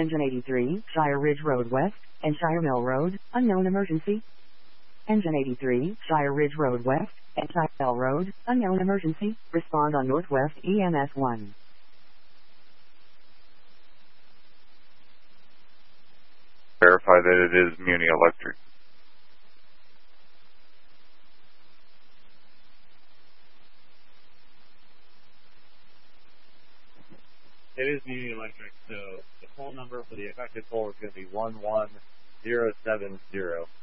Engine 83, Shire Ridge Road West, and Shire Mill Road, unknown emergency. Engine 83, Shire Ridge Road West, and Shire Mill Road, unknown emergency. Respond on Northwest EMS 1. Verify that it is Muni Electric. It is Muni Electric, so the phone number for the affected pole is going to be 11070.